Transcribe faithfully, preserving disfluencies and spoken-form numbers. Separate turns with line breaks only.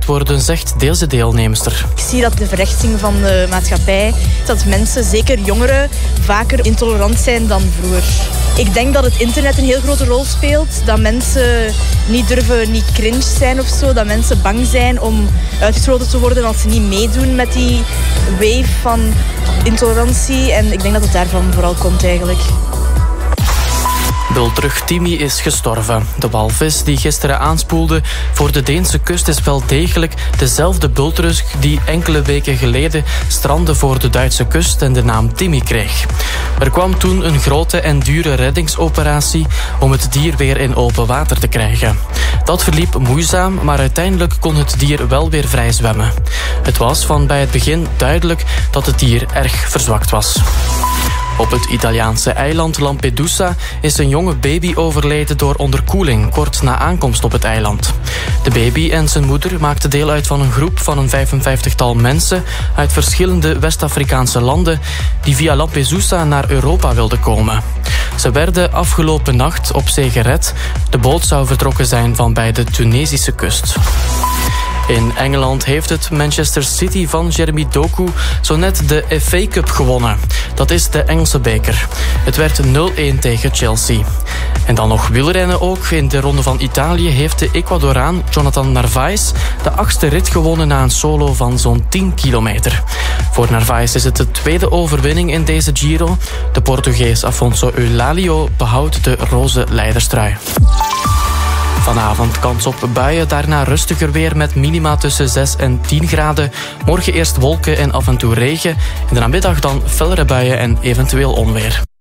gebruikt worden, zegt deze deelnemster.
Ik zie dat de verrechtsing van de maatschappij, dat mensen, zeker jongeren, vaker intolerant zijn dan vroeger. Ik denk dat het internet een heel grote rol speelt. Dat mensen niet durven, niet cringe zijn of zo. Dat mensen bang zijn om uitgesloten te worden als ze niet meedoen met die wave van intolerantie. En ik denk dat het daarvan vooral komt eigenlijk.
Bultrug Timmy is gestorven. De walvis die gisteren aanspoelde voor de Deense kust is wel degelijk dezelfde bultrug die enkele weken geleden strandde voor de Duitse kust en de naam Timmy kreeg. Er kwam toen een grote en dure reddingsoperatie om het dier weer in open water te krijgen. Dat verliep moeizaam, maar uiteindelijk kon het dier wel weer vrij zwemmen. Het was van bij het begin duidelijk dat het dier erg verzwakt was. Op het Italiaanse eiland Lampedusa is een jonge baby overleden door onderkoeling kort na aankomst op het eiland. De baby en zijn moeder maakten deel uit van een groep van een vijfenvijftigtal mensen uit verschillende West-Afrikaanse landen die via Lampedusa naar Europa wilden komen. Ze werden afgelopen nacht op zee gered. De boot zou vertrokken zijn van bij de Tunesische kust. In Engeland heeft het Manchester City van Jeremy Doku zo net de F A Cup gewonnen. Dat is de Engelse beker. Het werd nul-een tegen Chelsea. En dan nog wielrennen ook. In de Ronde van Italië heeft de Ecuadoraan Jonathan Narvaez de achtste rit gewonnen na een solo van zo'n tien kilometer. Voor Narvaez is het de tweede overwinning in deze Giro. De Portugees Afonso Eulalio behoudt de roze leiderstrui. Vanavond kans op buien, daarna rustiger weer met minima tussen zes en tien graden. Morgen eerst wolken en af en toe regen. In de namiddag dan fellere buien en eventueel onweer.